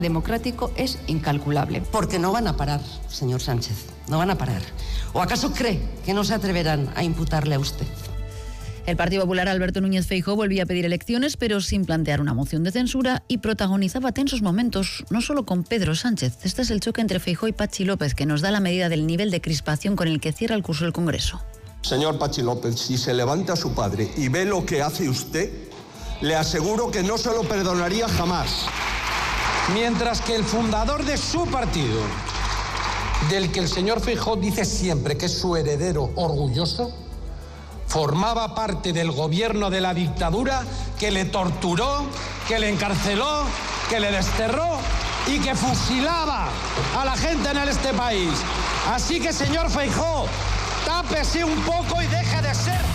democrático es incalculable. Porque no van a parar, señor Sánchez, no van a parar. ¿O acaso cree que no se atreverán a imputarle a usted? El Partido Popular, Alberto Núñez Feijóo, volvía a pedir elecciones, pero sin plantear una moción de censura, y protagonizaba tensos momentos, no solo con Pedro Sánchez. Este es el choque entre Feijóo y Patxi López, que nos da la medida del nivel de crispación con el que cierra el curso del Congreso. Señor Patxi López, si se levanta su padre y ve lo que hace usted, le aseguro que no se lo perdonaría jamás. Mientras que el fundador de su partido, del que el señor Feijóo dice siempre que es su heredero orgulloso, formaba parte del gobierno de la dictadura que le torturó, que le encarceló, que le desterró y que fusilaba a la gente en este país. Así que, señor Feijóo, tápese un poco y deje de ser